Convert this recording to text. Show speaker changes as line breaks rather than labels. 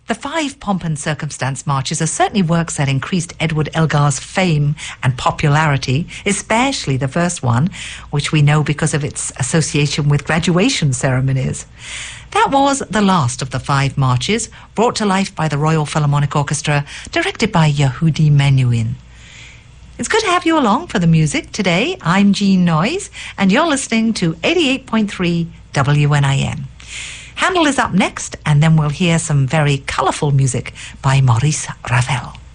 The 5 Pomp and Circumstance marches are certainly works that increased Edward Elgar's fame and popularity, especially the first one, which we know because of its association with graduation ceremonies. That was the last of the 5 marches, brought to life by the Royal Philharmonic Orchestra, directed by Yehudi Menuhin. It's good to have you along for the music today. I'm Jean Noyes, and you're listening to 88.3 WNIN. Handel is up next, and then we'll hear some very colourful music by Maurice Ravel.